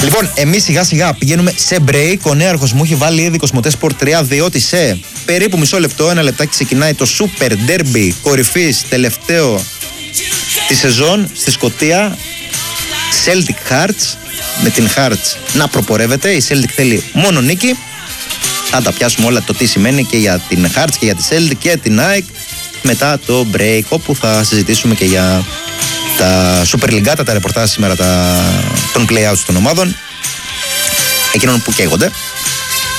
Λοιπόν, εμείς σιγά σιγά πηγαίνουμε σε break. Ο νέαρχος μου έχει βάλει ήδη Κοσμοτέ Sport 3, διότι σε περίπου μισό λεπτό, ένα λεπτάκι, ξεκινάει το Super Derby κορυφής τελευταίο τη σεζόν στη Σκωτία. Celtic Hearts, με την Hearts να προπορεύεται. Η Celtic θέλει μόνο νίκη. Θα τα πιάσουμε όλα το τι σημαίνει και για την Hearts και για τη Celtic και την ΑΕΚ μετά το break, όπου θα συζητήσουμε και για τα Super League, τα ρεπορτάζ σήμερα των play-outs των ομάδων, εκείνων που καίγονται.